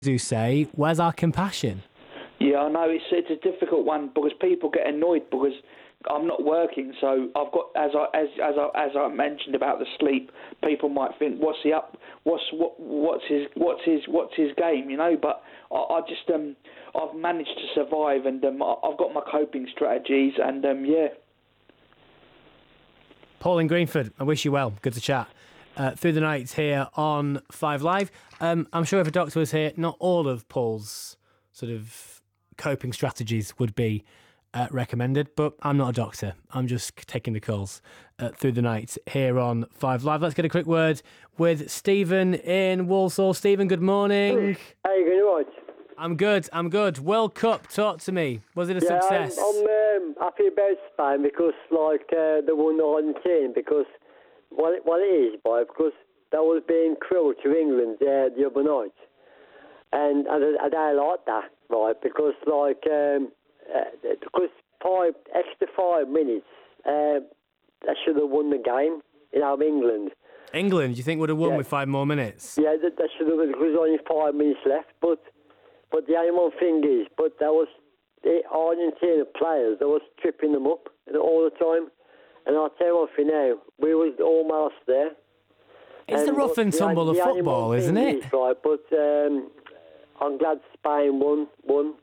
who say, where's our compassion? Yeah, I know it's a difficult one because people get annoyed because I'm not working, so I've got as I mentioned about the sleep. People might think, what's he up? What's his game? You know, but I just I've managed to survive, and I've got my coping strategies, and yeah. Paul in Greenford, I wish you well. Good to chat. Through the night here on 5 Live. I'm sure if a doctor was here, not all of Paul's sort of coping strategies would be recommended, but I'm not a doctor. I'm just taking the calls through the night here on 5 Live. Let's get a quick word with Stephen in Walsall. Stephen, good morning. How you going, right? I'm good. World Cup, talk to me. Was it a success? I'm happy about Spain because, they won Argentina because, well, it is, boy, because that was being cruel to England the other night. And I don't like that, right, because, because extra 5 minutes, they should have won the game, England. England, you think would have won with 5 more minutes? Yeah, they should have, because there's only 5 minutes left, but the only one thing is, that was the Argentina players, they was tripping them up all the time. And I'll tell you one thing now, we was almost there. It's the rough and tumble of football, isn't it? Right, but I'm glad Spain won.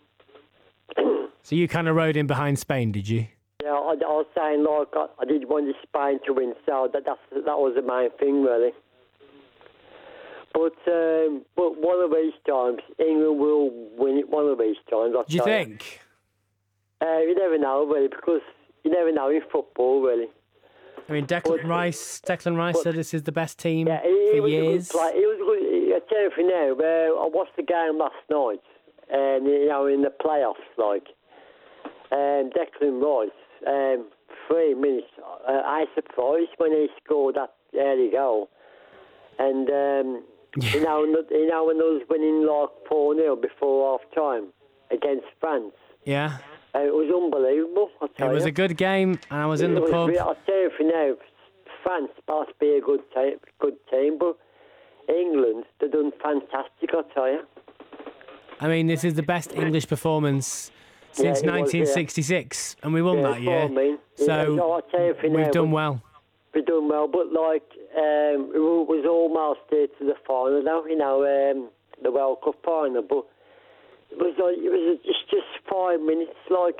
So you kind of rode in behind Spain, did you? Yeah, I was saying, I did want Spain to win, so that was the main thing, really. But one of these times, England will win it one of these times. Do you think? You never know, really, because you never know in football, really. I mean, Declan Rice said this is the best team for years. He was good. I tell you for now, I watched the game last night, and in the playoffs, Declan Rice, 3 minutes. I surprised when he scored that early goal, and when I was winning 4-0 before half time against France. Yeah. It was unbelievable. It was a good game, and I was in the pub. I'll tell you for now, France must be a good team, but England, they're done fantastic, I'll tell you. I mean, this is the best English performance since 1966, and we won that year. So we've done well. We've done well, but it was almost there to the final now, the World Cup final, but it was just 5 minutes, but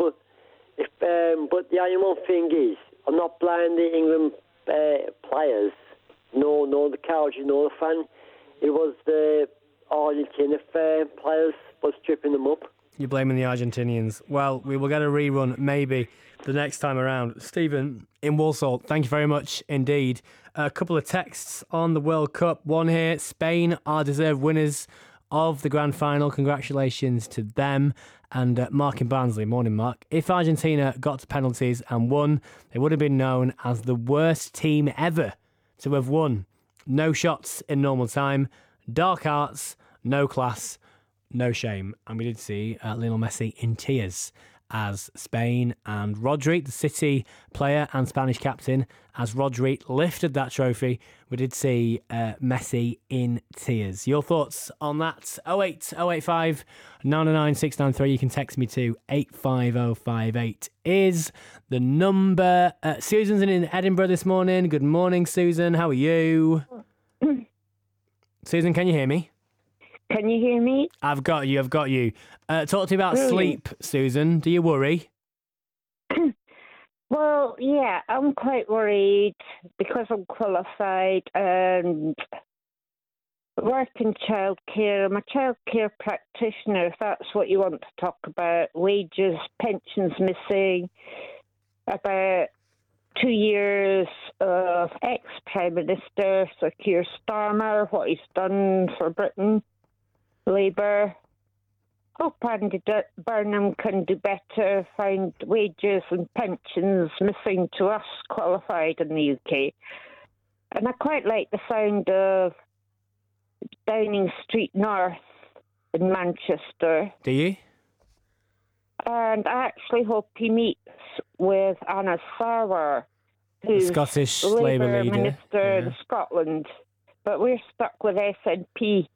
the only one thing is, I'm not blaming the England players, nor the coaches, nor the fan. It was the Argentina players was tripping them up. You're blaming the Argentinians. Well, we will get a rerun maybe the next time around. Stephen in Walsall, thank you very much indeed. A couple of texts on the World Cup. One here, Spain are deserved winners of the grand final. Congratulations to them. And Mark in Barnsley, morning Mark. If Argentina got to penalties and won, they would have been known as the worst team ever to have won. No shots in normal time, dark arts, no class, no shame. And we did see Lionel Messi in tears as Spain and Rodri, the City player and Spanish captain, as Rodri lifted that trophy. We did see Messi in tears. Your thoughts on that? 08085 909 693. You can text me to 85058 is the number. Susan's in Edinburgh this morning. Good morning, Susan. How are you? Susan, can you hear me? Can you hear me? I've got you. Talk to me about sleep, Susan. Do you worry? Well, yeah, I'm quite worried because I'm qualified and work in childcare. I'm a childcare practitioner, if that's what you want to talk about. Wages, pensions missing, about 2 years of ex-Prime Minister Sir Keir Starmer, what he's done for Britain. Labour. Hope Andy Burnham can do better, find wages and pensions missing to us qualified in the UK. And I quite like the sound of Downing Street North in Manchester. Do you? And I actually hope he meets with Anna Sarwar, who's Scottish Labour leader. Minister in Scotland. But we're stuck with SNP.